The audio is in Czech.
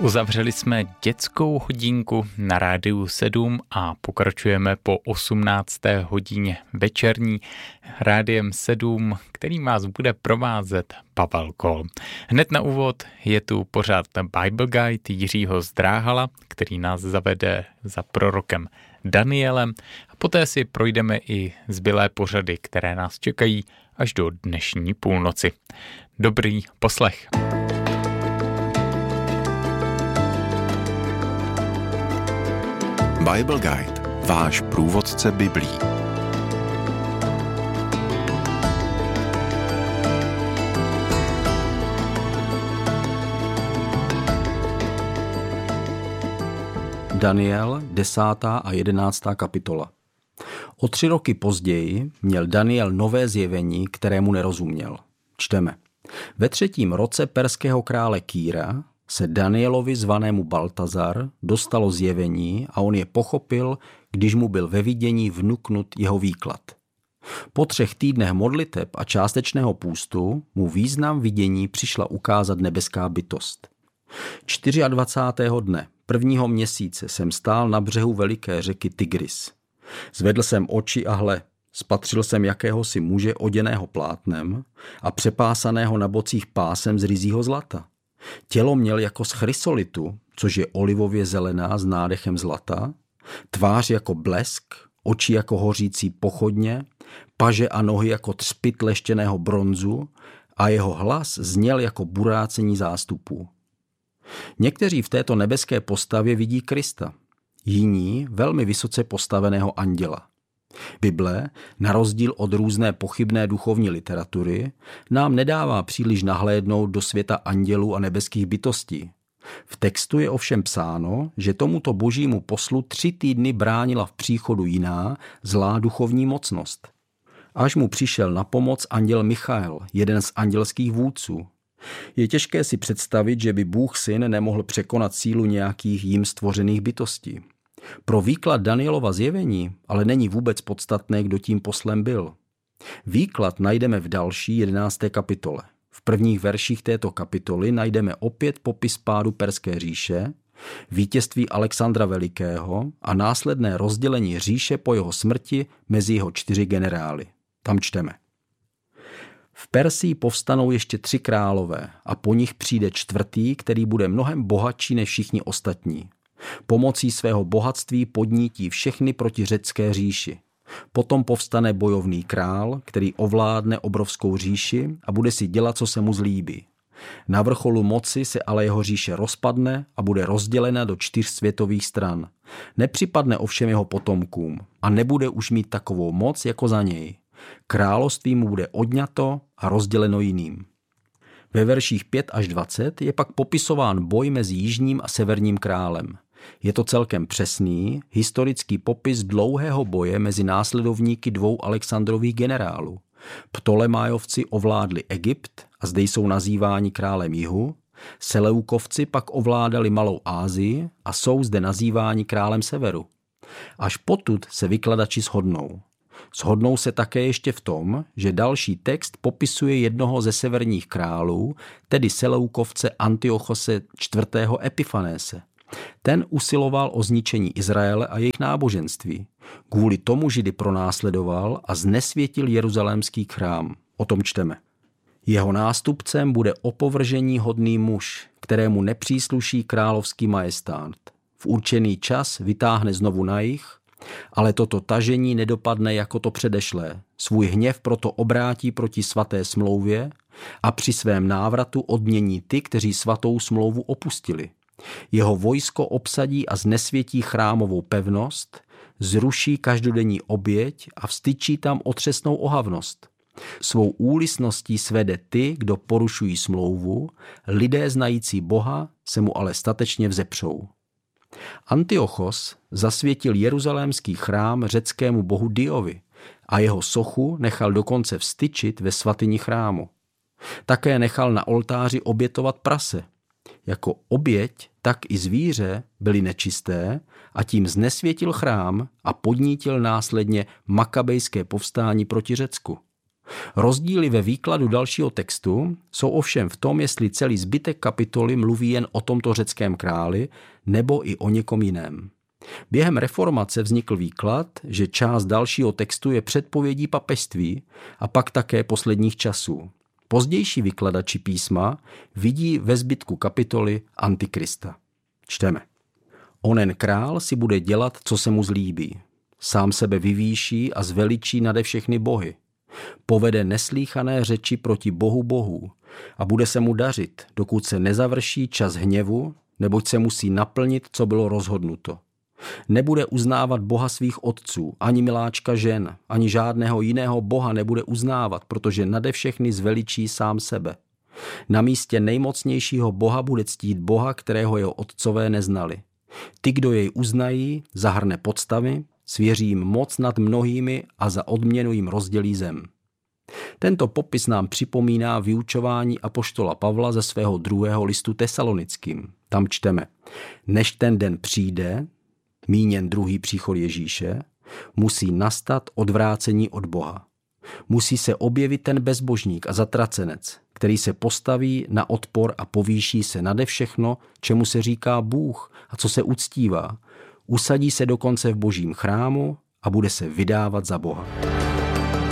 Uzavřeli jsme dětskou hodinku na Rádiu 7 a pokračujeme po 18. hodině večerní Rádiem 7, který vás bude provázet Pavel Kol. Hned na úvod je tu pořád Bible Guide Jiřího Zdráhala, který nás zavede za prorokem Danielem a poté si projdeme i zbylé pořady, které nás čekají až do dnešní půlnoci. Dobrý poslech. Bible Guide, váš průvodce Biblí. Daniel, 10. a 11. kapitola. O 3 roky později měl Daniel nové zjevení, kterému nerozuměl. Čteme. Ve 3. roce perského krále Kýra se Danielovi zvanému Baltazar dostalo zjevení a on je pochopil, když mu byl ve vidění vnuknut jeho výklad. Po 3 týdnech modliteb a částečného půstu mu význam vidění přišla ukázat nebeská bytost. 24. dne 1. měsíce jsem stál na břehu veliké řeky Tigris. Zvedl jsem oči a hle, spatřil jsem jakéhosi muže oděného plátnem a přepásaného na bocích pásem z ryzího zlata. Tělo měl jako z chrysolitu, což je olivově zelená s nádechem zlata, tvář jako blesk, oči jako hořící pochodně, paže a nohy jako třpyt leštěného bronzu a jeho hlas zněl jako burácení zástupů. Někteří v této nebeské postavě vidí Krista, jiní velmi vysoce postaveného anděla. Bible, na rozdíl od různé pochybné duchovní literatury, nám nedává příliš nahlédnout do světa andělů a nebeských bytostí. V textu je ovšem psáno, že tomuto božímu poslu 3 týdny bránila v příchodu jiná, zlá duchovní mocnost. Až mu přišel na pomoc anděl Michael, jeden z andělských vůdců. Je těžké si představit, že by Bůh syn nemohl překonat sílu nějakých jím stvořených bytostí. Pro výklad Danielova zjevení ale není vůbec podstatné, kdo tím poslem byl. Výklad najdeme v další 11. kapitole. V prvních verších této kapitoly najdeme opět popis pádu Perské říše, vítězství Alexandra Velikého a následné rozdělení říše po jeho smrti mezi jeho 4 generály. Tam čteme. V Persii povstanou ještě 3 králové a po nich přijde 4., který bude mnohem bohatší než všichni ostatní. Pomocí svého bohatství podnítí všechny proti řecké říši. Potom povstane bojovný král, který ovládne obrovskou říši a bude si dělat, co se mu zlíbí. Na vrcholu moci se ale jeho říše rozpadne a bude rozdělena do 4 světových stran. Nepřipadne ovšem jeho potomkům a nebude už mít takovou moc jako za něj. Království mu bude odňato a rozděleno jiným. Ve verších 5 až 20 je pak popisován boj mezi jižním a severním králem. Je to celkem přesný, historický popis dlouhého boje mezi následovníky 2 Alexandrových generálů. Ptolemájovci ovládli Egypt a zde jsou nazýváni králem jihu, Seleukovci pak ovládali Malou Asii a jsou zde nazýváni králem severu. Až potud se vykladači shodnou. Shodnou se také ještě v tom, že další text popisuje jednoho ze severních králů, tedy Seleukovce Antiochose IV. Epifanése. Ten usiloval o zničení Izraele a jejich náboženství. Kvůli tomu Židy pronásledoval a znesvětil jeruzalémský chrám. O tom čteme. Jeho nástupcem bude opovržení hodný muž, kterému nepřísluší královský majestát. V určený čas vytáhne znovu na jih, ale toto tažení nedopadne jako to předešlé. Svůj hněv proto obrátí proti svaté smlouvě a při svém návratu odmění ty, kteří svatou smlouvu opustili. Jeho vojsko obsadí a znesvětí chrámovou pevnost, zruší každodenní oběť a vstyčí tam otřesnou ohavnost. Svou úlisností svede ty, kdo porušují smlouvu, lidé znající Boha se mu ale statečně vzepřou. Antiochos zasvětil jeruzalémský chrám řeckému bohu Diovi a jeho sochu nechal dokonce vstyčit ve svatyni chrámu. Také nechal na oltáři obětovat prase. Jako oběť, tak i zvíře byly nečisté a tím znesvětil chrám a podnítil následně makabejské povstání proti Řecku. Rozdíly ve výkladu dalšího textu jsou ovšem v tom, jestli celý zbytek kapitoly mluví jen o tomto řeckém králi nebo i o někom jiném. Během reformace vznikl výklad, že část dalšího textu je předpovědí papežství a pak také posledních časů. Pozdější vykladači písma vidí ve zbytku kapitoly Antikrista. Čteme. Onen král si bude dělat, co se mu zlíbí. Sám sebe vyvýší a zveličí nade všechny bohy. Povede neslýchané řeči proti Bohu bohů a bude se mu dařit, dokud se nezavrší čas hněvu, neboť se musí naplnit, co bylo rozhodnuto. Nebude uznávat Boha svých otců, ani miláčka žen, ani žádného jiného boha nebude uznávat, protože nade všechny zveličí sám sebe. Na místě nejmocnějšího boha bude ctít Boha, kterého jeho otcové neznali. Ty, kdo jej uznají, zahrne podstavy, svěří jim moc nad mnohými a za odměnu jim rozdělí zem. Tento popis nám připomíná vyučování apoštola Pavla ze svého 2. listu Tesalonickým. Tam čteme, než ten den přijde, míněn druhý příchod Ježíše, musí nastat odvrácení od Boha. Musí se objevit ten bezbožník a zatracenec, který se postaví na odpor a povýší se nade všechno, čemu se říká Bůh a co se uctívá. Usadí se dokonce v božím chrámu a bude se vydávat za Boha.